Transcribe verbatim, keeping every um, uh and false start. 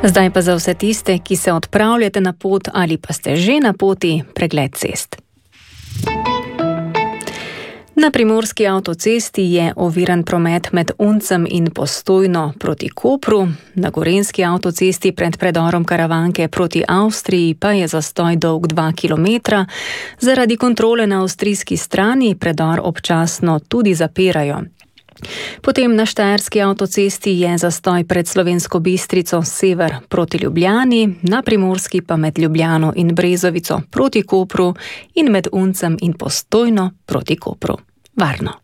Zdaj pa za vse tiste, ki se odpravljate na pot ali pa ste že na poti, pregled cest. Na primorski avtocesti je oviran promet med Uncem in Postojno proti Kopru, na gorenjski avtocesti pred predorom Karavanke proti Avstriji pa je zastoj dolg dva kilometra, zaradi kontrole na avstrijski strani predor občasno tudi zapirajo. Potem na štajerski avtocesti je zastoj pred Slovensko Bistrico sever proti Ljubljani, na primorski pa med Ljubljano in Brezovico proti Kopru in med Uncem in Postojno proti Kopru. Varno!